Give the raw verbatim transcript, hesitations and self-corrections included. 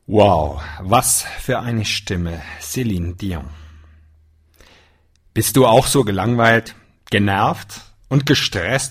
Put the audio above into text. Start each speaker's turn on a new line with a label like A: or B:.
A: Wow, was für eine Stimme, Céline Dion. Bist du auch so gelangweilt, genervt und gestresst